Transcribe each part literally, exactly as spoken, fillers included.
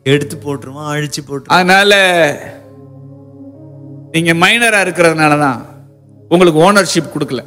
எடுத்து போட்டுருவான், அழிச்சு போட்டுருவான். அதனால நீங்க மைனரா இருக்கிறதுனாலதான் உங்களுக்கு ஓனர்ஷிப் கொடுக்கல.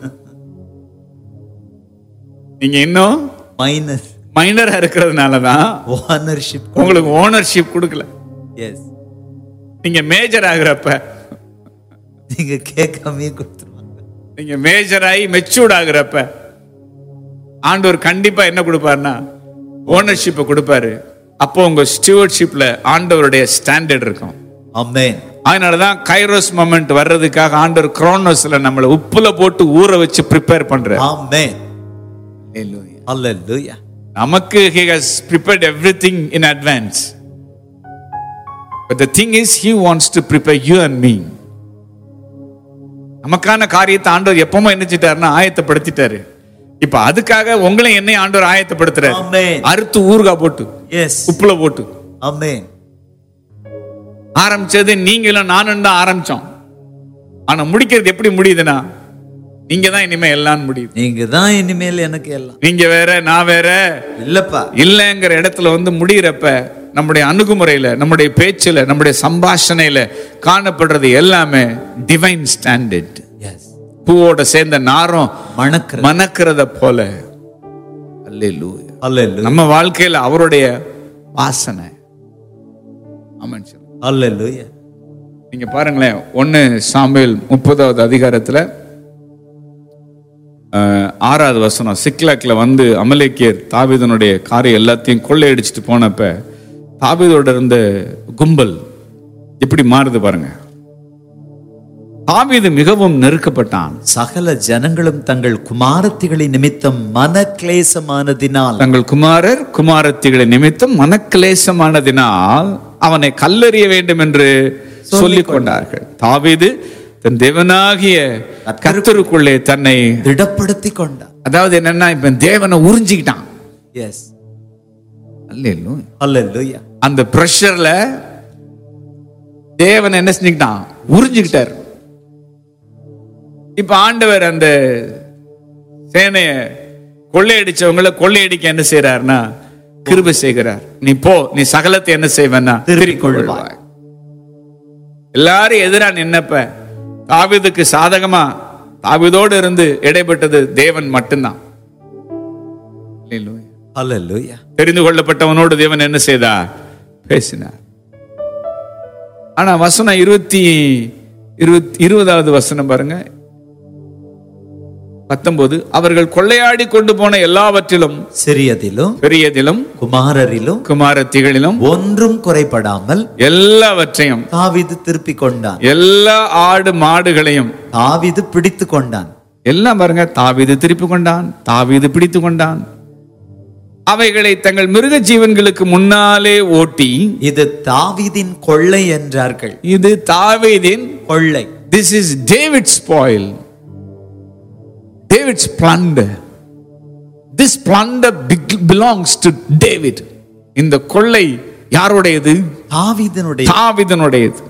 நீங்க இன்னும் மைனர் மைனரா இருக்கிறதுனாலதான் ஓனர்ஷிப் உங்களுக்கு ஓனர்ஷிப் கொடுக்கல. எஸ், நீங்க மேஜர் ஆகுறப்ப, நீங்க கேட்காமே கொடுத்துருவாங்க. நீங்க மேஜர் ஆகி மெச்சூர்ட் ஆகுறப்ப ஆண்டவர் கண்டிப்பா என்ன கொடுப்பாருன்னா ஓனர்ஷிப்பை கொடுப்பாரு. அப்போ உங்க ஸ்டூவர்ட்ஷிப்ல ஆண்டவருடைய ஸ்டாண்டர்ட் இருக்கும். ஆமென். அதனாலதான் கைரோஸ் மொமெண்ட் வர்றதுக்காக ஆண்டவர் குரோனோஸ்ல நம்மளை உப்புல போட்டு ஊற வச்சு ப்ரிப்பேர் பண்றார். ஆமென். ஹல்லேலூயா. நமக்கு he has prepared everything in advance, but the thing is he wants to prepare you and me. நமக்கான காரியத்தை ஆண்டவர் எப்பவுமே என்னச்சிட்டாருன்னா ஆயத்தப்படுத்திட்டாரு. இப்ப அதுக்காக உங்களை என்னை ஆண்டவர் ஆயத்தப்படுத்துறாரு. ஆமென். அறுத்து ஊறுகாய் போட்டு, எஸ், உப்புல போட்டு. ஆமென். ஆரம்பிச்சது நீங்களும் நானும் தான் ஆரம்பிச்சோம். ஆனா முடிக்கிறது எப்படி முடியுதுன்னா நீங்க தான் இனிமே எல்லாம் முடியுது. நீங்க தான் இனிமேல் எனக்கு எல்லாம். நீங்க வேற நான் வேற இல்லப்பா இல்லங்கிற இடத்துல வந்து முடிகிறப்ப நம்முடைய அணுகுமுறையில, நம்முடைய பேச்சுல, நம்முடைய சம்பாஷணையில காணப்படுறது எல்லாமே டிவைன் ஸ்டாண்டர்ட். எஸ், பூவோட சேர்ந்த நாரம் மணக்கிற மணக்கிறத போல. அல்லேலூயா. ஹல்லேலூயா. நம்ம வாழ்க்கையில அவருடைய வாசனை. ஆமென். ஹல்லேலூயா. நீங்க பாருங்களேன், ஒன்னு சாமுவேல் முப்பதாவது அதிகாரத்துல ஆறாவது வசனம். சிக்லாக்ல வந்து அமலேக்கியர் தாவீதனுடைய காரியம் எல்லாத்தையும் கொள்ளையடிச்சிட்டு போனப்ப தாவீதோட இருந்த கும்பல் எப்படி மாறுது பாருங்க. தாவீது மிகவும் நெருக்கப்பட்டான். சகல ஜனங்களும் தங்கள் குமாரத்திகளின் நிமித்தம் மனக்லேசமானதினால் தங்கள் குமாரர் குமாரத்திகளை நிமித்தம் மனக்லேசமானதினால் அவனை கல்லெறிய வேண்டும் என்று சொல்லிக் கொண்டார்கள். தாவீது தன் தேவனாகிய கர்த்தருக்குள்ளே தன்னை திடப்படுத்தி கொண்டார். அதாவது என்னன்னா இப்ப தேவனை உறிஞ்சிக்கிட்டான். எஸ், அல்லேலூயா. ஹல்லேலூயா. அந்த பிரஷர்ல தேவன் என்ன செஞ்சுக்கிட்டான்? உறிஞ்சிக்கிட்டார். இப்ப ஆண்டவர் அந்த சேனைய கொள்ளையடிச்சவங்களை கொள்ளையடிக்க என்ன செய்யறாருன்னா கிருபை செய்கிறார். நீ போ, நீ சகலத்தை என்ன செய்வனா திருப்பிக் கொள்வாய். எல்லாரும் எதிரா நின்னப்ப தாவீதுக்கு சாதகமா தாவீதோடு இருந்து இடைப்பட்டது தேவன் மட்டும்தான். ஹல்லேலூயா. தெரிந்து கொள்ளப்பட்டவனோடு தேவன் என்ன செய்தார்? பேசினார். ஆனா வசனம் இருபத்தி இருபத்தி இருபதாவது வசனம் பாருங்க, பத்தொன்பது. அவர்கள் கொள்ளையாடி கொண்டு போன எல்லாவற்றிலும் சிறியதிலும் பெரியதிலும் குமாரரிலும் குமாரத்திகளிலும் ஒன்றும் குறைபடாமல் எல்லாவற்றையும் தாவீது திருப்பிக் கொண்டான். எல்லா ஆடு மாடுகளையும் தாவீது பிடித்து கொண்டான். எல்லாம் பாருங்க, தாவீது திருப்பி கொண்டான், தாவீது பிடித்து கொண்டான். அவைகளை தங்கள் மிருக ஜீவன்களுக்கு முன்னாலே ஓட்டி, இது தாவீதின் கொள்ளை என்றார்கள். இது தாவீதின் கொள்ளை. This is David's spoil, David's plunder. This plunder belongs to David. இந்த கொள்ளை யாருடையது? தாவீதினுடைய. தாவீதினுடையது.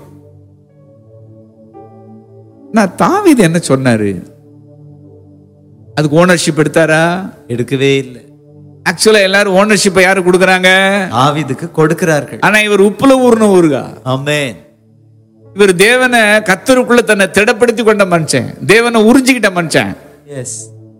நான் தாவீது என்ன சொன்னாரு? அதுக்கு ஓனர்ஷிப் எடுத்தாரா? எடுக்கவே இல்லை. ஆக்சுவலா எல்லாரும் ஓனர்ஷிப்பை யாரு கொடுக்கறாங்க? தாவீதுக்கு கொடுக்கிறார்கள். ஆனா இவர் உப்புல ஊர்ன ஊருகா. ஆமென். இவர் தேவனை கர்த்தருக்குள்ள தன்னை திடப்படுத்தி கொண்ட மனுஷன், தேவனை உறிஞ்சிக்கிட்ட மனுஷன். எஸ்.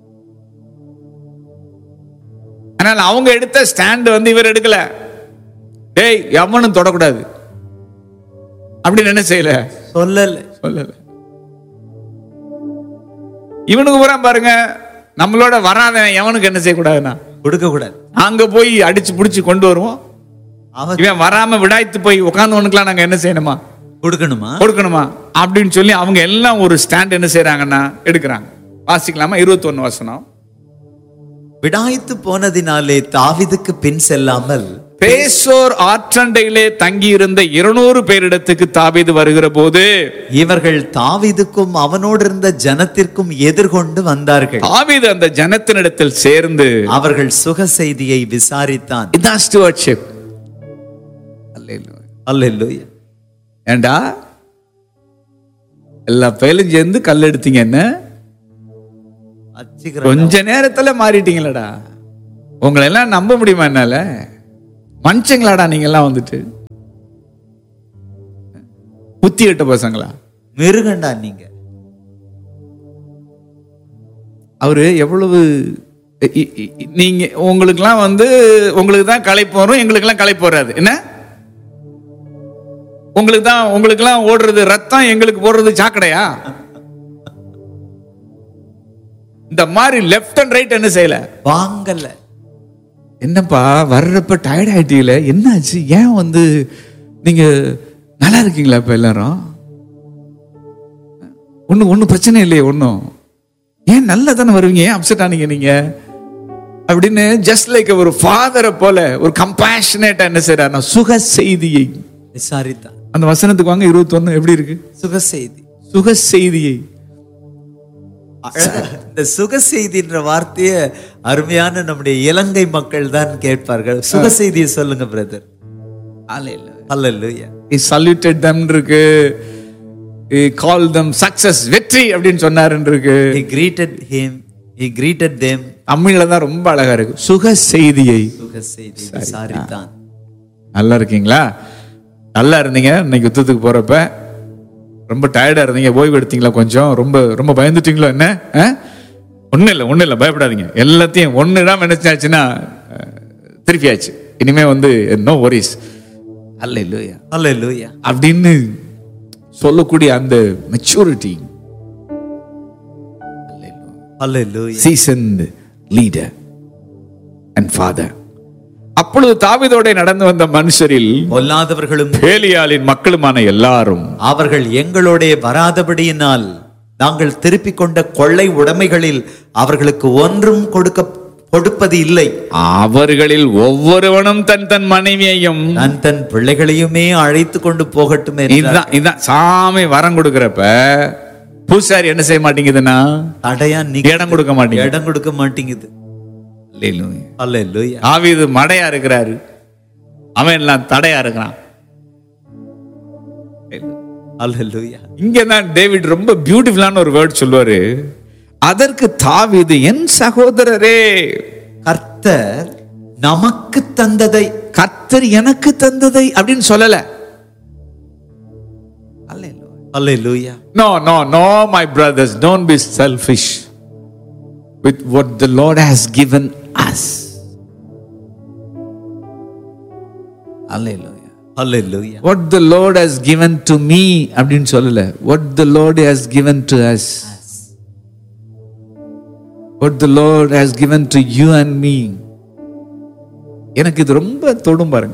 ஆனால் அவங்க எடுத்த ஸ்டாண்ட் வந்து இவர் எடுக்கல. டேய் எவனும் தொடக்கூடாது அப்படின்னு என்ன செய்யல, சொல்லல சொல்லல. இவனுக்கு பூரா பாருங்க, நம்மளோட வராதவன் எவனுக்கு என்ன செய்யக்கூடாதுன்னா கொடுக்க கூடாது. அங்க போய் அடிச்சு புடிச்சு கொண்டு வருவோம். இவன் வராம விடாய்த்து போய் உட்கார்ந்தவனுக்குலாம் நாங்க என்ன செய்யணுமா? கொடுக்கணுமா? கொடுக்கணுமா அப்படின்னு சொல்லி அவங்க எல்லாம் ஒரு ஸ்டாண்ட் என்ன செய்யறாங்கன்னா எடுக்கிறாங்க. வாசிக்கலாமா? இருபத்தி ஒன்னு வசனம். விடாய்த்து போனதினாலே தாவீதுக்கு பின் செல்லாமல் பேசோர் ஆற்றண்டையிலே தங்கி இருந்த இருநூறு பேரிடத்துக்கு தாவீது வருகிற போது இவர்கள் தாவீதுக்கும் அவனோடு இருந்த ஜனத்திற்கும் எதிர்கொண்டு வந்தார்கள். தாவீது அந்த ஜனத்தினிடத்தில் சேர்ந்து அவர்கள் சுக செய்தியை விசாரித்தான். இதான் ஸ்டூவர்ட்ஷிப். அல்லேலூயா. அல்லேலூயா. ஏண்டா எல்லா பேரும் சேர்ந்து கல் எடுத்தீங்க, என்ன கொஞ்ச நேரத்துல மாறிட்டீங்களடா. உங்களை எல்லாம் நம்ப முடியுமா? என்னால மனுஷங்களாடா நீங்க எல்லாம் வந்துட்டு புத்தி கெட்ட பசங்களா? மிருகண்டா நீங்க. அவரு எவ்வளவு இ- இ- நீங்க உங்களுக்கெல்லாம் வந்து உங்களுக்கு தான் களைப்பு வரும், எங்களுக்கெல்லாம் களைப்பு வராது. என்ன உங்களுக்கு தான் உங்களுக்கெல்லாம் ஓடுறது ரத்தம், எங்களுக்கு போடுறது சாக்கடையா? இந்த மாதிரி லெஃப்ட் அண்ட் ரைட் என்ன செய்யல, வாங்கல. என்னப்பா வர்றப்ப டயர்ட் ஆயிட்டீங்களே, என்னாச்சு? ஏன் வந்து நீங்க நல்லா இருக்கீங்களா இப்ப எல்லாரும்? ஒன்னும் ஒன்னும் பிரச்சனை இல்லையே, ஒன்னும் ஏன் நல்லா தானே வருவீங்க, ஏன் அப்செட் ஆனீங்க நீங்க அப்படின்னு ஜஸ்ட் லைக் ஒரு ஃபாதரை போல ஒரு கம்பேஷனேட்டா என்ன செய்யறாருன்னா சுக செய்தியை விசாரித்தான். அந்த வசனத்துக்கு வாங்க இருபத்தி ஒண்ணு எப்படி இருக்கு? சுக செய்தி. சுக செய்தியை. இந்த சுக செய்தின்ற வார்த்தைய அருமையான நம்முடைய இலங்கை மக்கள் தான் கேட்பார்கள். சுக செய்தியை சொல்லுங்க brother. Hallelujah. He saluted them இருக்கு. He called them success, வெற்றி அப்படின்னு சொன்னாரு இருக்கு. He greeted him, he greeted them. தமிழ்ல தான் ரொம்ப அழகா இருக்கு. சுக செய்தியை. சுக செய்தி விசாரித்தான். நல்லா இருக்கீங்களா? நல்லா இருந்தீங்க இன்னைக்கு யுத்தத்துக்கு போறப்ப? ரொம்ப டயர்டா இருந்தீங்க, ஓய்வு எடுத்தீங்களா? கொஞ்சம் ரொம்ப ரொம்ப பயந்துட்டீங்களோ? என்ன ஒன்னும் இல்லை, ஒன்னும் இல்லை, பயப்படாதீங்க. எல்லாத்தையும் ஒண்ணுதான் நினைச்சாச்சுன்னா திருப்பியாச்சு. இனிமே வந்து நோ வரிஸ். அல்லேலூயா, ஹல்லேலூயா அப்படின்னு சொல்லக்கூடிய அந்த maturity. Hallelujah. Seasoned leader and father. அப்பொழுது தாவீதோட நடந்து வந்த மனுஷரில் பொல்லாதவர்களும் பேலியாளின் மக்களுமான எல்லாரும் அவர்கள் எங்களோட வராதபடியினால் நாங்கள் திருப்பிக் கொண்ட கொள்ளை உடைமைகளில் அவர்களுக்கு ஒன்றும் கொடுக்க கொடுப்பது இல்லை. அவர்களில் ஒவ்வொருவனும் தன் தன் மனைவியையும் தன் தன் பிள்ளைகளையுமே அழைத்து கொண்டு போகட்டும் என்றார். இதுதான் இதுதான் சாமி வரம் கொடுக்கிறப்ப பூசாரி என்ன செய்ய மாட்டேங்குதுன்னா தடையா நீ இடம் கொடுக்க மாட்டேங்குது. இடம் கொடுக்க மாட்டேங்குது. அல்லேலூயா. தாவீது மடையா இருக்கிறாரு, அவன் எல்லாம் தடையா இருக்கிறான். அல்லேலூயா. இங்கதான் டேவிட் ரொம்ப பியூட்டிஃபுல்லான ஒரு வேர்ட் சொல்லுவாரு. அதற்கு தாவீது, என் சகோதரரே, கர்த்தர் நமக்கு தந்ததை, கர்த்தர் எனக்கு தந்ததை அப்படின்னு சொல்லல. அல்லேலூயா. No, no, no, my brothers, don't be selfish with what the Lord has given us. Hallelujah. Hallelujah. What the Lord has given to me அப்படின்னு சொல்லல. What the Lord has given to us. What the Lord has given to you and me. எனக்கு இது ரொம்ப தொடும் பாருங்க.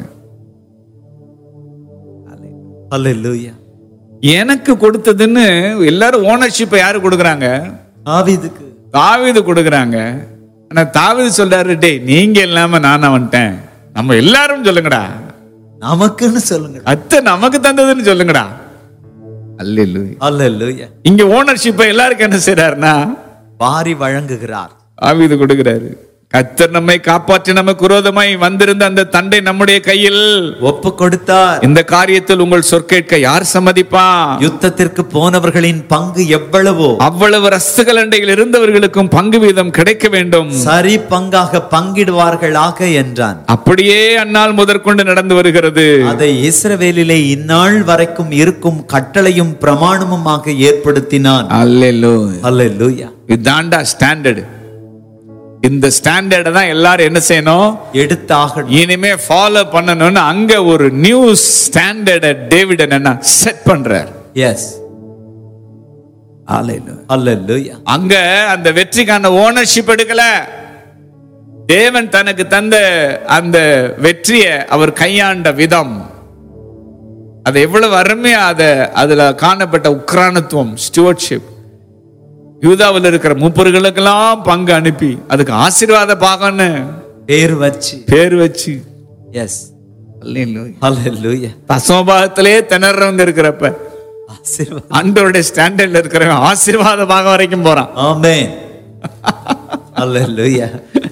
அல்லேலூயா. எனக்கு கொடுத்ததுன்னு எல்லாரும் ஓனர்ஷிப்பை யாரு கொடுக்கறாங்க? தாவீதுக்கு. தாவீது கொடுக்கறாங்க. ஆனா தாவீது சொல்றாரு, டேய் நீங்க இல்லாம நான் வந்துட்டேன், நம்ம எல்லாரும் சொல்லுங்கடா, நமக்குன்னு சொல்லுங்க, அத்தை நமக்கு தந்ததுன்னு சொல்லுங்கடா. அல்லேலூயா. அல்லேலூயா. இங்க ஓனர்ஷிப்பை எல்லாருக்கும் என்ன செய்றாருன்னா வாரி வழங்குகிறார். தாவீது கொடுக்கிறாரு. கர்த்தர் நம்மை காப்பாற்றி நமக்கு விரோதமாய் வந்திருந்த அந்த தண்டை நம்முடைய கையில் ஒப்பு கொடுத்தார். இந்த காரியத்தில் உங்கள் சொற்கேட்க யார் சம்மதிப்பான்? யுத்தத்திற்கு போனவர்களின் பங்கு எவ்வளவோ அவ்வளவு ரஸ்துகள் இருந்தவர்களுக்கும் பங்கு வீதம் கிடைக்க வேண்டும், சரி பங்காக பங்கிடுவார்களாக என்றான். அப்படியே அந்நாள் முதற்கொண்டு நடந்து வருகிறது. அதை இஸ்ரவேலிலே இந்நாள் வரைக்கும் இருக்கும் கட்டளையும் பிரமாணமுமாக ஏற்படுத்தினான். அல்லேலூயா. அல்லேலூயா. இதாண்டா ஸ்டாண்டர்ட். இந்த ஸ்டாண்டர்ட தான் எல்லாரும் என்ன செய்யணும்? எடுத்தாக இனிமே ஃபாலோ பண்ணணும்னு அங்க ஒரு நியூ ஸ்டாண்டர்ட டேவிட் என்ன செட் பண்றார். எஸ். அல்லேலூயா. அல்லேலூயா. அங்க அந்த வெற்றிக்கான ஓனர்ஷிப் எடுக்கல. தேவன் தனக்கு தந்த அந்த வெற்றியை அவர் கையாண்ட விதம், அது எவ்வளவு அருமையா அத அதுல காணப்பட்ட உக்ரானத்துவம், ஸ்டூவர்ட்ஷிப். யூதாவில் இருக்கிற மூப்பர்களுக்கெல்லாம் பங்கு அனுப்பி அதுக்கு ஆசீர்வாத பாகம்னு பேர் வச்சு பேர் வச்சு. எஸ். அல்லேலூயா. அல்லேலூயா. தசமபாகத்திலே திணறவங்க இருக்கிறப்ப ஆசீர்வாதம், ஆண்டவருடைய ஸ்டாண்டர்ட்ல இருக்கிறவன் ஆசீர்வாத பாகம் வரைக்கும் போறான். ஆமென். அல்லேலூயா.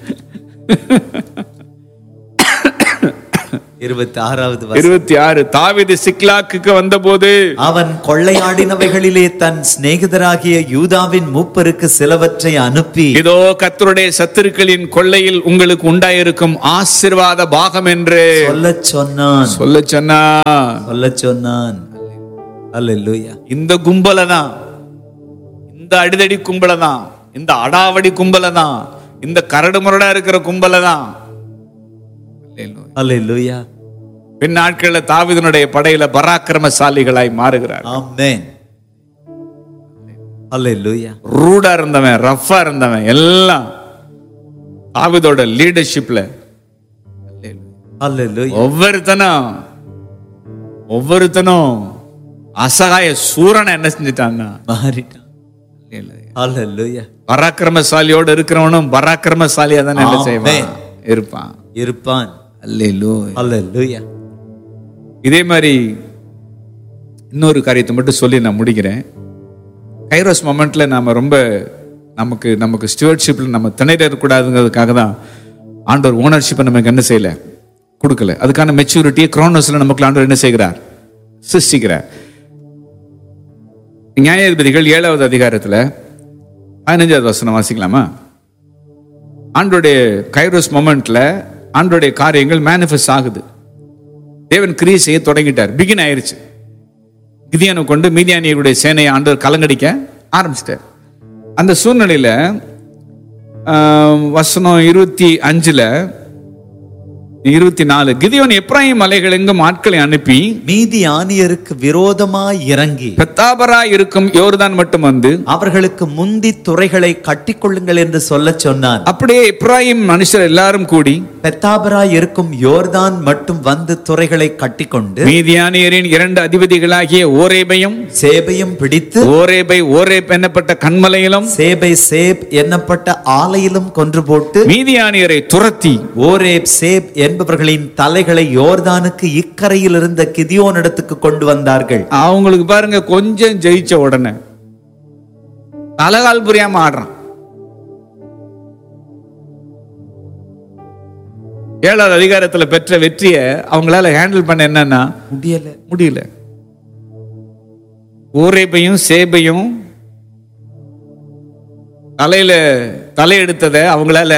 இருபத்தி ஆறாவது இருபத்தி ஆறு. தாவீது சிக்லாக்குக்கு வந்தபோது அவன் கொள்ளையாடினவைகளிலே தன் சிநேகிதராகிய யூதாவின் மூப்பருக்கு சிலவற்றை அனுப்பி, இதோ கர்த்தருடைய சத்துருக்களின் கொள்ளையில் உங்களுக்கு உண்டாயிருக்கும் ஆசீர்வாத பாகம் என்று சொல்ல சொன்னான். சொல்ல சொன்னான். சொல்ல சொன்னான். அல்லேலூயா. இந்த கும்பலை தான், இந்த அடிதடி கும்பலை தான், இந்த அடாவடி கும்பலை தான், இந்த கரடு முரடா இருக்கிற கும்பலை தான். அல்லேலூயா. பின் நாட்கள்ல தாவீதுனுடைய படையில பராக்கிரமசாலிகளாய் மாறுகிறார். ஆமென். அல்லேலூயா. ரூடா இருந்தவன், ரஃபா இருந்தவன் எல்லாம் தாவீதோட லீடர்ஷிப்ல அல்லேலூயா. ஒவ்வொருத்தனும் ஒவ்வொருத்தனும் அசகாய சூரனை என்ன செஞ்சிட்டான்னா மாறிட்டான். அல்லேலூயா. பராக்கிரமசாலியோட இருக்கிறவனும் பராக்கிரமசாலியா தான் என்ன செய்வான், இருப்பான் இருப்பான். அல்லேலூயா. அல்லேலூயா. இதே மாதிரி இன்னொரு காரியத்தை மட்டும் சொல்லி நான் முடிக்கிறேன். கைரோஸ் மொமெண்ட்ல நாம ரொம்ப நமக்கு நமக்கு ஸ்டூவர்ட்ஷிப்ல நம்ம திணறக்கூடாதுங்கிறதுக்காக தான் ஆண்டவர் ஓனர்ஷிப்பை நமக்கு என்ன செய்யல, கொடுக்கல. அதுக்கான மெச்சூரிட்டியை குரோனோஸ்ல நமக்கு ஆண்டவர் என்ன செய்கிறார், சிருஷ்டிக்கிறார். நியாயாதிபதிகள் ஏழாவது அதிகாரத்துல பதினஞ்சாவது வசனம் வாசிக்கலாமா? ஆண்டோடைய கைரோஸ் மொமெண்ட்ல ஆண்டோடைய காரியங்கள் மேனிஃபெஸ்ட் ஆகுது. தேவன் கிரியை செய்ய தொடங்கிட்டார், பிகின் ஆயிருச்சு. கிதியோனை கொண்டு மீதியானியருடைய சேனையை ஆண்டவர் கலங்கடிக்க ஆரம்பிச்சிட்டார். அந்த சூழ்நிலையில வசனம் இருபத்தி அஞ்சுல இருபத்தி நாலு கிதியோன் எப்ராயிம் மலைகள் எங்கும் ஆட்களை அனுப்பி மீதியானியருக்கு விரோதமாய் இறங்கி பெத்தாபரா இருக்கும் யோர்தான் மட்டும் வந்து அவர்களுக்கு முந்தி துறைகளை கட்டிக்கொள்ளுங்கள் என்று சொல்ல சொன்னான். அப்படியே எப்ராயிம் மனுஷர் எல்லாரும் கூடி பெத்தாபரா இருக்கும் யோர்தான் மட்டும் வந்து துறைகளை கட்டிக்கொண்டு மீதியானியரின் இரண்டு அதிபதிகளாகிய ஓரேபையும் சேபையும் பிடித்து ஓரேபை ஓரேப் என்னப்பட்ட கண்மலையிலும் சேபை சேப் என்னப்பட்ட ஆலையிலும் கொன்று போட்டு மீதியானியரை துரத்தி ஓரேப் சேப் என்பவர்களின் தலைகளை யோர்தானுக்கு இக்கரையில் இருந்த கிதியோனிடத்துக்கு கொண்டு வந்தார்கள். அவங்களுக்கு பாருங்க, கொஞ்சம் ஜெயிச்ச உடனே தலகால் புரியாம ஆடுறான். ஏழாவது அதிகாரத்துல பெற்ற வெற்றியை அவங்களால ஹேண்டில் பண்ண என்னன்னா முடியல முடியல ஓரேபையும் சேபையும் தலையில தலையெடுத்தத அவங்களால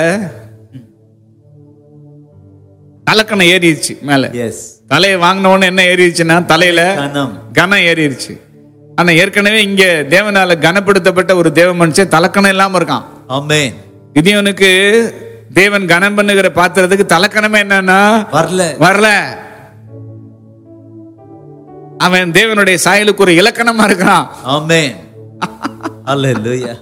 தலக்கணம் ஏறிடுச்சு மேல. தலையை வாங்கின உடனே என்ன ஏறிடுச்சுன்னா தலையில கனம் ஏறிடுச்சு. ஆனா ஏற்கனவே இங்க தேவனால கனப்படுத்தப்பட்ட ஒரு தேவ மனுஷன் தலக்கணம் இல்லாம இருக்கான். ஆமென். கிதியோனுக்கு தேவன் கனம் பண்ணுகிற பாத்திரத்துக்கு தலக்கணமே என்னன்னா வரல வரல அவன் தேவனுடைய சாயலுக்கு ஒரு இலக்கணமா இருக்கிறான். ஆமென். அல்லேலூயா.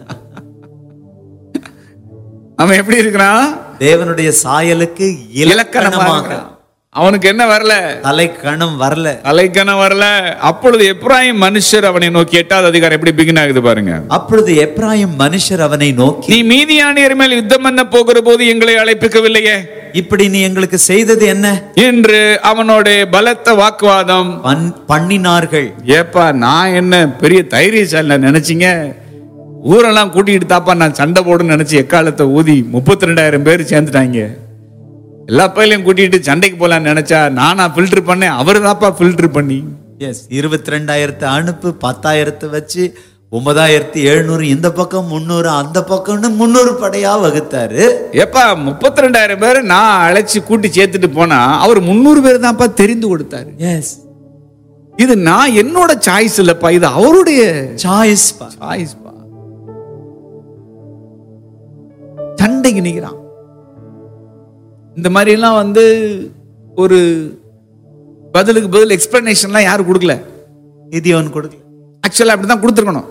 அவன் எப்படி இருக்கிறான்? தேவனுடைய சாயலுக்கு இலக்கணமாக. அவனுக்கு என்ன வரல? தலைக்கணம் வரல. தலைக்கணம் வரல. அப்பொழுது எப்ராயிம் மனுஷர் அவனை நோக்கி, எட்டாவது அதிகாரம் எப்படி பிகின் ஆகுது பாருங்க. அப்பொழுது எப்ராயிம் மனுஷர் அவனை நோக்கி, நீ மீதியானியர் மேல் யுத்தம் பண்ண போகிற போது எங்களை அழைப்பிக்கவில்லையே, இப்படி நீ எங்களுக்கு செய்தது என்ன என்று அவனோட பலத்த வாக்குவாதம் பண்ணினார்கள். ஏப்பா, நான் என்ன பெரிய தைரியசாலி நினைச்சீங்க? ஊரெல்லாம் கூட்டிகிட்டு தாப்பா நான் சண்டை போடுன்னு நினைச்சு எக்காலத்தை ஊதி முப்பத்தி ரெண்டாயிரம் பேர் சேர்ந்துட்டாங்க. எல்லா பையிலையும் கூட்டிட்டு சண்டைக்கு போலான்னு நினைச்சா நானா ஃபில்டர் பண்ணேன், அவரு தாப்பா ஃபில்டர் பண்ணி இருபத்தி ரெண்டாயிரத்து அனுப்பு, பத்தாயிரத்து வச்சு ஒன்பதாயிரத்தி எழுநூறு இந்த பக்கம், முன்னூறு அந்த பக்கம்னு முன்னூறு படையா வகுத்தாரு. ஏப்பா, முப்பத்தி ரெண்டாயிரம் பேர் நான் அழைச்சி கூட்டி சேர்த்துட்டு போனா அவர் முன்னூறு பேர் தான்ப்பா தெரிந்து கொடுத்தாரு. எஸ், இது நான் என்னோட சாய்ஸ் இல்லப்பா, இது அவருடைய சாய்ஸ் சாய்ஸ் பா. சண்டைக்கு நிக்கிறான். இந்த மாதிரி எல்லாம் வந்து ஒரு பதிலுக்கு பதில் எக்ஸ்பிளனேஷன்லாம் யாரும் கொடுக்கல. கிதியோன் கொடுக்கல. ஆக்சுவலா அப்படிதான் கொடுத்துருக்கணும்.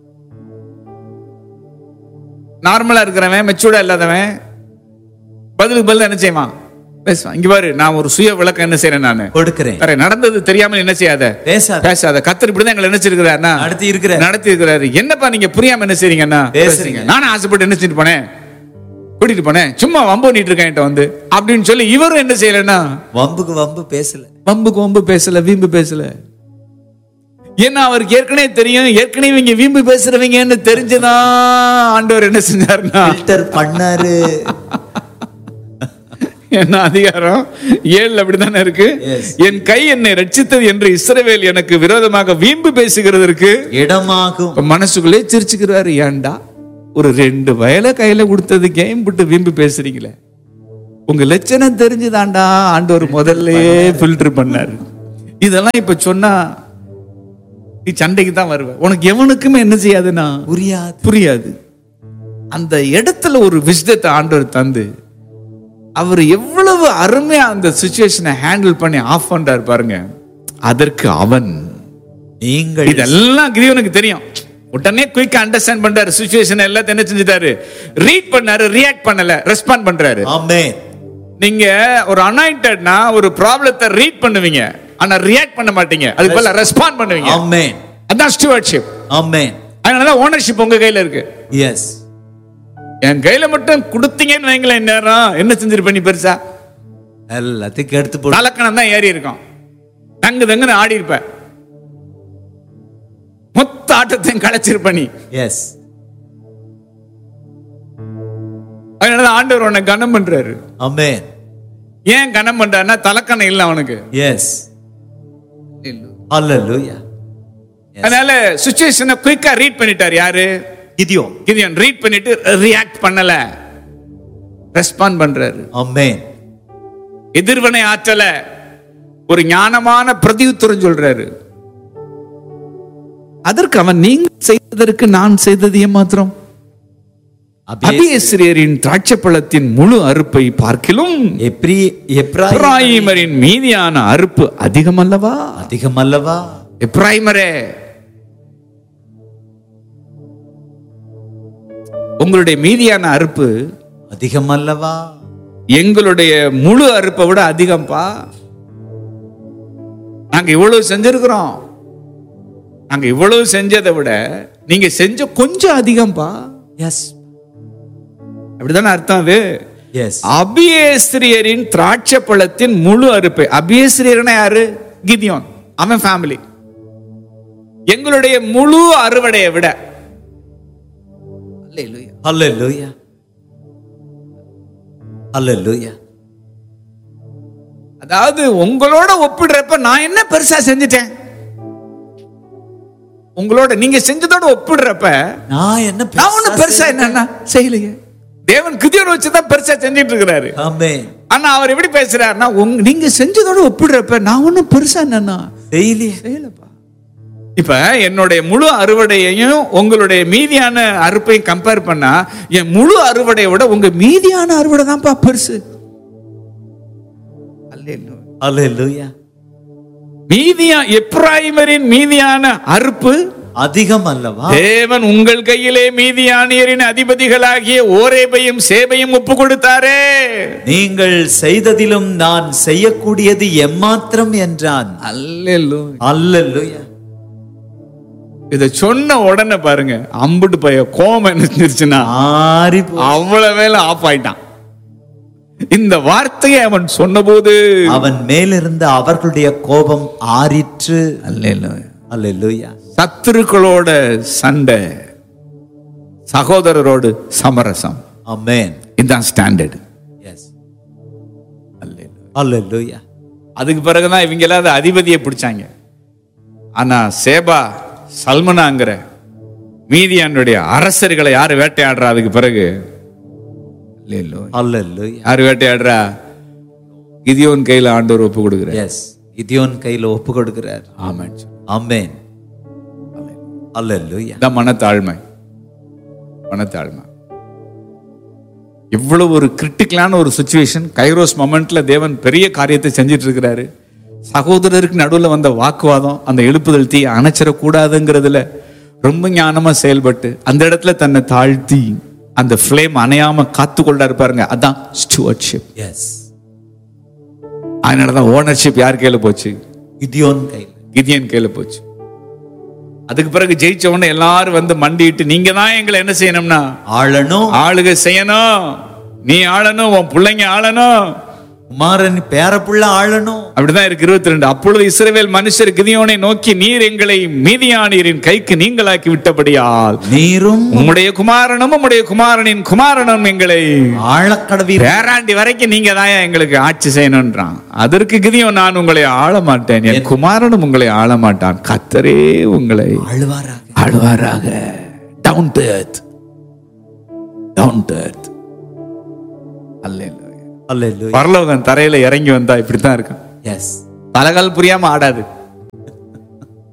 நார்மலா இருக்கிறவன், மெச்சூர்டா இல்லாதவன் பதிலுக்கு பதில் என்ன செய்வான்? பேசுவான். இங்க பாரு, நான் ஒரு சுய விளக்கம் என்ன செய்யறேன், நான் கொடுக்கிறேன். நடந்தது தெரியாமல் என்ன செய்யாத, பேசாத பேசாத. கத்தர் இப்படிதான் எங்களை நினைச்சிருக்கிறாரு, நடத்தி இருக்கிறார் நடத்தி இருக்கிறாரு. என்னப்பா நீங்க புரியாம என்ன செய்றீங்கன்னா பேசுறீங்க. நானும் ஆசைப்பட்டு என்ன செஞ்சுட்டு போனேன், கூட்டிட்டு போனேன், சும்மா வம்பு பண்ணிட்டு இருக்கேன் வந்து அப்படின்னு சொல்லி இவரும் என்ன செய்யலன்னா வம்புக்கு வம்பு பேசல, வம்புக்கு வம்பு பேசல, வீம்பு பேசல. ஏன்னா அவருக்கு ஏற்கனவே தெரியும், ஏற்கனவே இங்க வீம்பு பேசுறவங்கன்னு தெரிஞ்சுதான் ஆண்டவர் என்ன செஞ்சாருன்னா ஃபில்டர் பண்ணாரு. என்ன அதிகாரம் ஏழு அப்படித்தானே இருக்கு. என் கை என்னை ரட்சித்தது என்று இஸ்ரவேல் எனக்கு விரோதமாக வீம்பு பேசுகிறதற்கு இடமாகும். மனசுக்குள்ளே சிரிச்சுக்கிறாரு. ஏண்டா ஒரு ரெண்டு வயலை கையில கொடுத்தது கேம் விட்டு வீம்பு பேசுறீங்களே, உங்க லட்சணம் நீ சண்டைக்கு தான் வருவ. உனக்கு எவனுக்குமே என்ன செய்யாதுன்னா புரியாது. புரியாது. அந்த இடத்துல ஒரு விஸ்டத்தை ஆண்டவர் தந்து அவர் எவ்வளவு அருமையா அந்த சிச்சுவேஷனை ஹேண்டில் பண்ணி ஆஃப் பண்றாரு பாருங்க. அதற்கு அவன் நீங்கள் இதெல்லாம் கிதியோனுக்கு தெரியும். உடனே குயிக்கா அண்டர்ஸ்டாண்ட் பண்றாரு சிச்சுவேஷன் எல்லாத்தையும். என்ன செஞ்சுட்டாரு? ரீட் பண்ணாரு, ரியாக்ட் பண்ணல, ரெஸ்பாண்ட் பண்றாரு. ஆமென். நீங்க ஒரு அனாயிண்டட்னா ஒரு ப்ராப்ளத்தை ரீட் பண்ணுவீங்க, ஆனா ரியாக்ட் பண்ண மாட்டீங்க, அதுக்கு பதிலா ரெஸ்பாண்ட் பண்ணுவீங்க. ஆமென். அதான் ஸ்டூவர்ட்ஷிப். ஆமென். அதனால ஓனர்ஷிப் உங்க கையில இருக்கு. எஸ். என் கையில மட்டும் கொடுத்தீங்கன்னு வைங்களேன், நேரம் என்ன செஞ்சிருப்ப நீ பெருசா? எல்லாத்தையும் எடுத்து போட்டு தலக்கணம் தான் ஏறி இருக்கும், தங்கு தங்குன்னு ஆடி இருப்ப, மொத்த ஆட்டத்தையும் களைச்சிருப்ப நீ. எஸ். அதனாலதான் ஆண்டவர் உன்னை கனம் பண்றாரு. ஆமென். ஏன் கனம் பண்றாருன்னா தலக்கணம் இல்ல அவனுக்கு. எஸ். ஹalleluya. அதனால சிச்சுவேஷனை குயிக்கா ரீட் பண்ணிட்டார். யாரு? கிதியோன். கிதியோன் ரீட் பண்ணிட்டு ரியாக்ட் பண்ணல, ரெஸ்பாண்ட் பண்றாரு. ஆமென். எதிர்வினை ஆற்றல, ஒரு ஞானமான பிரதியுத்தரம் சொல்றாரு. அதற்கு அவன் நீங்க செய்ததற்கு நான் செய்தது ஏமாத்திரம்? அபியேஸ்ரியரின் திராட்சைப்பழத்தின் முழு அறுப்பை பார்க்கிலும் எப்பிராயீமரின் மீதியான அறுப்பு அதிகம் அல்லவா? அதிகம் அல்லவா? எப்பிராயீமரே, உங்களுடைய மீதியான அறுப்பு அதிகம் அல்லவா? எங்களுடைய முழு அறுப்பை விட அதிகம்பா. நாங்க இவ்வளவு செஞ்சிருக்கிறோம், நாங்க இவ்வளவு செஞ்சதை விட நீங்க செஞ்ச கொஞ்சம் அதிகம்பா. எஸ். அப்படிதானே அர்த்தம் அது? எஸ். அபியேஸ்ரியரின் திராட்சை பழத்தின் முழு அறுப்பை. அபியேஸ்ரியர்னா யாரு? கிதியோன், அவன் ஃபேமிலி. எங்களுடைய முழு அறுவடையை விட. ஹalleluya. ஹalleluya. அதாவது உங்களோட ஒப்பிடுறப்ப நான் என்ன பெருசா செஞ்சிட்டேன், உங்களோட நீங்க செஞ்சதோட ஒப்பிடுறப்ப நான் என்ன நான் ஒண்ணு பெருசா என்னன்னா செய்யலையே. தேவன் கிதியோனை வச்சுதான் பெருசா செஞ்சிட்டு இருக்கிறாரு. ஆமென். ஆனா அவர் எப்படி பேசுறாருன்னா, நீங்க செஞ்சதோட ஒப்பிடுறப்ப நான் ஒண்ணு பெருசா என்னன்னா செய்யலையே. செய்யலப்பா. இப்ப என்னுடைய முழு அறுவடையையும் உங்களுடைய மீதியான அறுப்பையும் கம்பேர் பண்ணா என் முழு அறுவடையை விட உங்க மீதியான அறுவடை தான்ப்பா பெருசு. ஹalleluya. மீதியா எப்பிராயீமரின் மீதியான அறுப்பு அதிகம் அல்லவா? தேவன் உங்கள் கையிலே மீதியானியரின் அதிபதிகளாகிய ஓரேபையும் சேபையும் ஒப்பு கொடுத்தாரே. நீங்கள் செய்ததிலும் நான் செய்யக்கூடியது எம்மாத்திரம் என்றான். அல்லேலூயா. அல்லேலூயா. இத சொன்ன உடனே பாருங்க, அம்புட்டு பைய கோபம் என்ன செஞ்சிருச்சுன்னா ஆறி அவ்வளவு வேலை ஆஃப் ஆயிட்டான். இந்த வார்த்தையை அவன் சொன்னபோது அவன் மேலிருந்த அவர்களுடைய கோபம் ஆறிற்று. அல்லேலூயா. அல்லேலூயா. சத்துருக்களோட சண்டை, சகோதரரோடு சமரசம். ஆமென். இதுதான் ஸ்டாண்டர்ட். எஸ். அல்லேலூயா. அதுக்கு பிறகுதான் இவங்க எல்லாம் அதிபதியை பிடிச்சாங்க. ஆனா சேபா சல்மனாங்கிற மீதியானுடைய அரசர்களை யாரு வேட்டையாடுறா? அதுக்கு பிறகு யாரு வேட்டையாடுறா? கிதியோன் கையில ஆண்டவர் ஒப்பு கொடுக்கிறார். எஸ். கிதியோன் கையில ஒப்பு கொடுக்கிறார். ஆமென். ஆமென். அல்லேலூயா. தான் மனத்தாழ்மை. மனத்தாழ்மை இவ்வளவு ஒரு கிரிட்டிக்கலான ஒரு சிச்சுவேஷன். கைரோஸ் மொமெண்ட்ல தேவன் பெரிய காரியத்தை செஞ்சிட்டு இருக்கிறாரு. சகோதரருக்கு நடுவில் வந்த வாக்குவாதம், அந்த எழுப்புதல் தீ அணைச்சிடக்கூடாதுங்கிறதுல ரொம்ப ஞானமா செயல்பட்டு அந்த இடத்துல தன்னை தாழ்த்தி அந்த ஃப்ளேம் அணையாம காத்து கொள்ளாரு பாருங்க. அதான் ஸ்டூவர்ட்ஷிப். எஸ். அதனாலதான் ஓனர்ஷிப் யார் கையில போச்சு? கிதியோன் கையில. கிதியோன் கையில போச்சு. அதுக்கு பிறகு ஜெயிச்ச உடனே எல்லாரும் வந்து மண்டிட்டு, நீங்க தான் எங்களை என்ன செய்யணும்னா ஆளணும், ஆளுகை செய்யணும், நீ ஆளணும், உன் பிள்ளைங்க ஆளணும், குமாரன் பேரப்புள்ள ஆளணும். அப்படிதான் இருக்கு. இருபத்தி ரெண்டு. அப்பொழுது இஸ்ரவேல் மனுஷர் கிதியோனை நோக்கி, நீர் எங்களை மீதியானியரின் கைக்கு நீங்களாக்கி விட்டபடியால் நீரும் உம்முடைய குமாரனும் உம்முடைய குமாரனின் குமாரனும் எங்களை ஆளக்கடவீர். பேராண்டி வரைக்கும் நீங்க தான் எங்களுக்கு ஆட்சி செய்யணும்ன்றான். அதற்கு கிதியோன், நான் உங்களை ஆள மாட்டேன், என் குமாரனும் உங்களை ஆள மாட்டான், கர்த்தரே உங்களை ஆளுவாராக. ஆளுவாராக. Down to earth. Down to earth. அல்லேலூயா. அல்லேலூயா. பரலோகம் தரையில இறங்கி வந்தா இப்படித்தான் இருக்கும். எஸ். தலகால் புரியாம ஆடாது.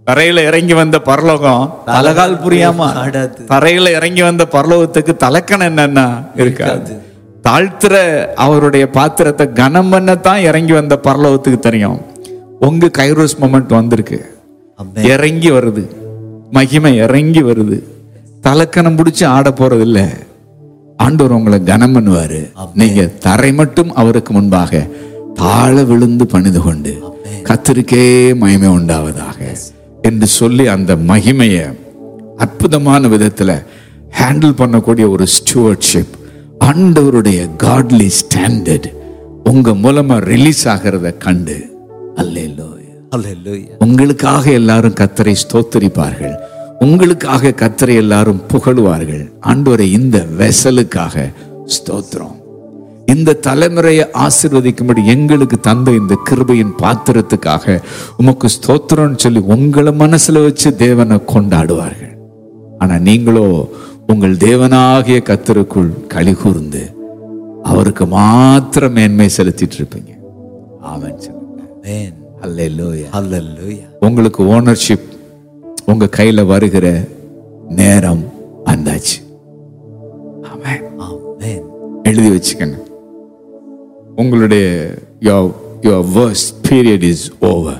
தரையில இறங்கி வந்த பரலோகம் தலகால் புரியாம ஆடாது. தரையில இறங்கி வந்த பரலோகத்துக்கு தலக்கணம் என்னன்னா இருக்காது. தாழ்த்துற அவருடைய பாத்திரத்தை கனம் பண்ணத்தான் இறங்கி வந்த பரலோகத்துக்கு தெரியும். உங்க கைரோஸ் மொமெண்ட் வந்திருக்கு, ஆமென். இறங்கி வருது, மகிமை இறங்கி வருது. தலக்கணம் பிடிச்சி ஆட போறது இல்ல. ஆண்டவர் உங்களை கனம் பண்ணுவாரு. நீங்க தரை மட்டும் அவருக்கு முன்பாக தாழ விழுந்து பணிந்து கொண்டு கர்த்தருக்கே மகிமை உண்டாவதாக என்று சொல்லி அந்த மகிமையை அற்புதமான விதத்துல ஹேண்டில் பண்ணக்கூடிய ஒரு ஸ்டூவர்ட்ஷிப், ஆண்டவருடைய காட்லி ஸ்டாண்டர்ட் உங்க மூலமா ரிலீஸ் ஆகிறத கண்டு அல்லேலூயா, அல்லேலூயா. உங்களுக்காக எல்லாரும் கர்த்தரை ஸ்தோத்தரிப்பார்கள், உங்களுக்காக கர்த்தரை எல்லாரும் புகழுவார்கள். ஆண்டவரை இந்த வெசலுக்காக ஸ்தோத்திரம். இந்த தலைமுறையை ஆசீர்வதிக்கும்படி எங்களுக்கு தந்த இந்த கிருபையின் பாத்திரத்துக்காக உமக்கு ஸ்தோத்திரம்னு சொல்லி உங்களை மனசுல வச்சு தேவனை கொண்டாடுவார்கள். ஆனா நீங்களோ உங்கள் தேவனாகிய கர்த்தருக்குள் களி கூர்ந்து அவருக்கு மாத்திரம் மேன்மை செலுத்திட்டு இருப்பீங்க. ஆமென் சொல்லுங்க. ஆமென். அல்லேலூயா. அல்லேலூயா. உங்களுக்கு ஓனர்ஷிப் உங்க கையில வருகிற நேரம் வந்தாச்சு. ஆமென். ஆமென். எழுதி வச்சுக்கங்க. உங்களுடைய your your worst period is over.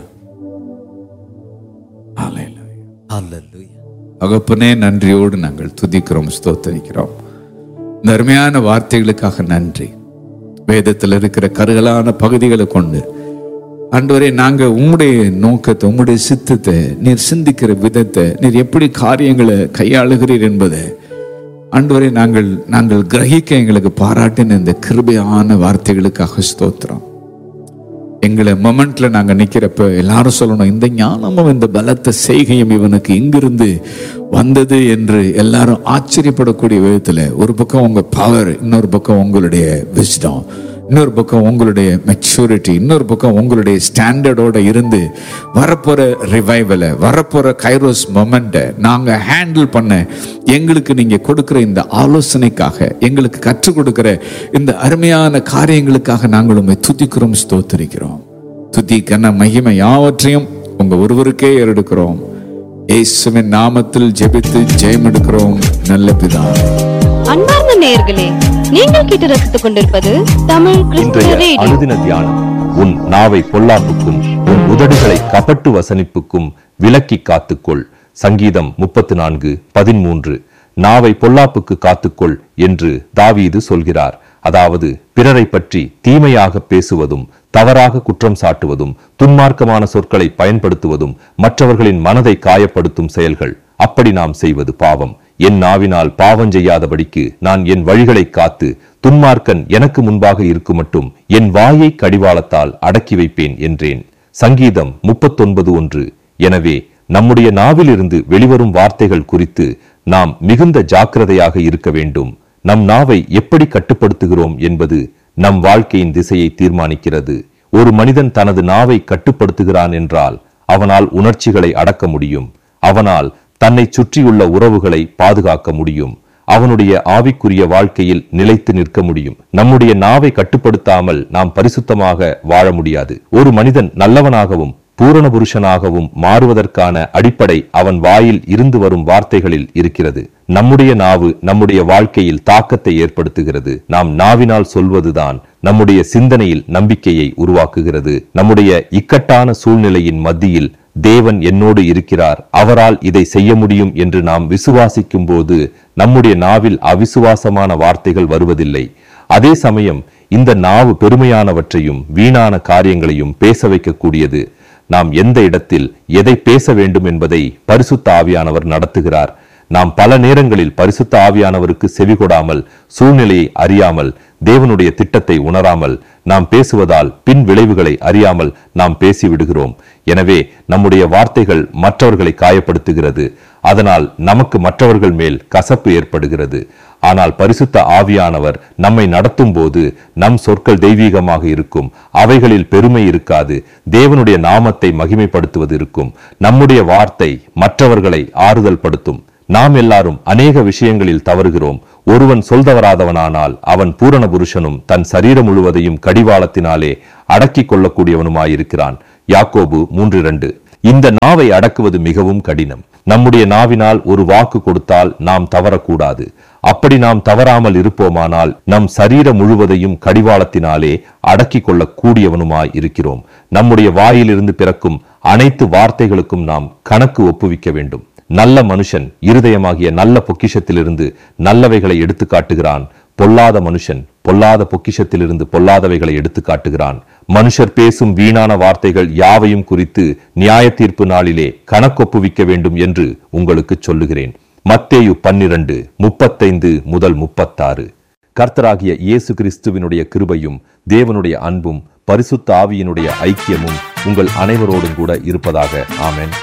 Hallelujah. அல்லேலூயா. தகப்பனே, நன்றியோடு நாங்கள் துதிக்கிறோம், ஸ்தோத்தரிக்கிறோம். இந்த அருமையான வார்த்தைகளுக்காக நன்றி. வேதத்தில் இருக்கிற கருகலான பகுதிகளை கொண்டு ஆண்டவரே, நாங்க உம்முடைய நோக்கத்தை, உம்முடைய சித்தத்தை, நீர் சிந்திக்கிற விதத்தை, நீர் எப்படி காரியங்களை கையாளுகிறீர் என்பதை ஆண்டவரே நாங்கள் நாங்கள் கிரகிக்க எங்களுக்கு பாராட்டின இந்த கிருபையான வார்த்தைகளுக்காக ஸ்தோத்திரம். எங்களை மொமெண்ட்ல நாங்க நிக்கிறப்ப எல்லாரும் சொல்லணும், இந்த ஞானமும் இந்த பலத்த செய்கையும் இவனுக்கு இங்கிருந்து வந்தது என்று எல்லாரும் ஆச்சரியப்படக்கூடிய விதத்துல ஒரு பக்கம் உங்க பவர், இன்னொரு பக்கம் உங்களுடைய விஸ்டம், இன்னொரு பக்கம் உங்களுடைய மெச்சூரிட்டி, இன்னொரு பக்கம் உங்களுடைய ஸ்டாண்டர்டோட இருந்து வரப்போற ரிவைவலை, வரப்போற கைரோஸ் மொமெண்ட்டை நாங்க ஹேண்டில் பண்ண எங்களுக்கு நீங்க கொடுக்கிற இந்த ஆலோசனைக்காக, எங்களுக்கு கற்றுக் கொடுக்கிற இந்த அருமையான காரியங்களுக்காக நாங்கள் உம்மை துதிக்கிறோம், ஸ்தோத்திரிக்கிறோம். துதி கன மகிமை யாவற்றையும் உங்க ஒருவருக்கே ஏறெடுக்கிறோம். இயேசுவின் நாமத்தில் ஜெபித்து ஜெயம் எடுக்கிறோம் நல்ல பிதாவே. அன்பார்ந்த நேயர்களே, நீங்கள் கேட்டு ரசித்துக் கொண்டிருப்பது தமிழ் கிறிஸ்துவ இன்றைய ரேடியோ. அனுதின தியானம். உன் நாவை பொல்லாப்புக்கும் உன் உதடுகளை கபட்டு வசனிப்புக்கும் விலக்கி காத்துக்கொள். சங்கீதம் முப்பத்து நான்கு பதிமூன்று. நாவை பொல்லாப்புக்கு காத்துக்கொள் என்று தாவீது சொல்கிறார். அதாவது பிறரை பற்றி தீமையாக பேசுவதும், தவறாக குற்றம் சாட்டுவதும், துன்மார்க்கமான சொற்களை பயன்படுத்துவதும் மற்றவர்களின் மனதை காயப்படுத்தும் செயல்கள். அப்படி நாம் செய்வது பாவம். என் நாவினால் பாவம் செய்யாதபடிக்கு நான் என் வழிகளை காத்து துன்மார்க்கன் எனக்கு முன்பாக இருக்கும் மட்டும் என் வாயை கடிவாளத்தால் அடக்கி வைப்பேன் என்றேன். சங்கீதம் முப்பத்தொன்பது ஒன்று. எனவே நம்முடைய நாவிலிருந்து வெளிவரும் வார்த்தைகள் குறித்து நாம் மிகுந்த ஜாக்கிரதையாக இருக்க வேண்டும். நம் நாவை எப்படி கட்டுப்படுத்துகிறோம் என்பது நம் வாழ்க்கையின் திசையை தீர்மானிக்கிறது. ஒரு மனிதன் தனது நாவை கட்டுப்படுத்துகிறான் என்றால் அவனால் உணர்ச்சிகளை அடக்க முடியும். அவனால் தன்னை சுற்றியுள்ள உறவுகளை பாதுகாக்க முடியும். அவனுடைய ஆவிக்குரிய வாழ்க்கையில் நிலைத்து நிற்க முடியும். நம்முடைய நாவை கட்டுப்படுத்தாமல் நாம் பரிசுத்தமாக வாழ முடியாது. ஒரு மனிதன் நல்லவனாகவும் பூரண புருஷனாகவும் மாறுவதற்கான அடிப்படை அவன் வாயில் இருந்து வரும் வார்த்தைகளில் இருக்கிறது. நம்முடைய நாவு நம்முடைய வாழ்க்கையில் தாக்கத்தை ஏற்படுத்துகிறது. நாம் நாவினால் சொல்வதுதான் நம்முடைய சிந்தனையில் நம்பிக்கையை உருவாக்குகிறது. நம்முடைய இக்கட்டான சூழ்நிலையின் மத்தியில் தேவன் என்னோடு இருக்கிறார், அவரால் இதை செய்ய முடியும் என்று நாம் விசுவாசிக்கும் போது நம்முடைய நாவில் அவிசுவாசமான வார்த்தைகள் வருவதில்லை. அதே சமயம் இந்த நாவு பெருமையானவற்றையும் வீணான காரியங்களையும் பேச வைக்கக்கூடியது. நாம் எந்த இடத்தில் எதை பேச வேண்டும் என்பதை பரிசுத்த ஆவியானவர் நடத்துகிறார். நாம் பல நேரங்களில் பரிசுத்த ஆவியானவருக்கு செவிகொடாமல், சூழ்நிலையை அறியாமல், தேவனுடைய திட்டத்தை உணராமல் நாம் பேசுவதால் பின் விளைவுகளை அறியாமல் நாம் பேசிவிடுகிறோம். எனவே நம்முடைய வார்த்தைகள் மற்றவர்களை காயப்படுத்துகிறது. அதனால் நமக்கு மற்றவர்கள் மேல் கசப்பு ஏற்படுகிறது. ஆனால் பரிசுத்த ஆவியானவர் நம்மை நடத்தும் போது நம் சொற்கள் தெய்வீகமாக இருக்கும். அவைகளில் பெருமை இருக்காது. தேவனுடைய நாமத்தை மகிமைப்படுத்துவது இருக்கும். நம்முடைய வார்த்தை மற்றவர்களை ஆறுதல் படுத்தும். நாம் எல்லாரும் அநேக விஷயங்களில் தவறுகிறோம். ஒருவன் சொல்தவராதவனானால் அவன் பூரண புருஷனும் தன் சரீரம் முழுவதையும் கடிவாளத்தினாலே அடக்கிக் கொள்ளக்கூடியவனுமாயிருக்கிறான். யாக்கோபு மூன்று இரண்டு. இந்த நாவை அடக்குவது மிகவும் கடினம். நம்முடைய நாவினால் ஒரு வாக்கு கொடுத்தால் நாம் தவறக்கூடாது. அப்படி நாம் தவறாமல் இருப்போமானால் நம் சரீரம் முழுவதையும் கடிவாளத்தினாலே அடக்கிக் கொள்ள கூடியவனுமாய் இருக்கிறோம். நம்முடைய வாயிலிருந்து பிறக்கும் அனைத்து வார்த்தைகளுக்கும் நாம் கணக்கு ஒப்புவிக்க வேண்டும். நல்ல மனுஷன் இருதயமாகிய நல்ல பொக்கிஷத்திலிருந்து நல்லவைகளை எடுத்து காட்டுகிறான். பொல்லாத மனுஷன் பொல்லாத பொக்கிஷத்திலிருந்து பொல்லாதவைகளை எடுத்து காட்டுகிறான். மனுஷர் பேசும் வீணான வார்த்தைகள் யாவையும் குறித்து நியாய தீர்ப்பு நாளிலே கணக்கொப்புவிக்க வேண்டும் என்று உங்களுக்கு சொல்லுகிறேன். மத்தேயு பன்னிரண்டு முப்பத்தைந்து முதல் முப்பத்தாறு. கர்த்தராகிய இயேசு கிறிஸ்துவினுடைய கிருபையும் தேவனுடைய அன்பும் பரிசுத்த ஆவியினுடைய ஐக்கியமும் உங்கள் அனைவரோடும் கூட இருப்பதாக. ஆமென்.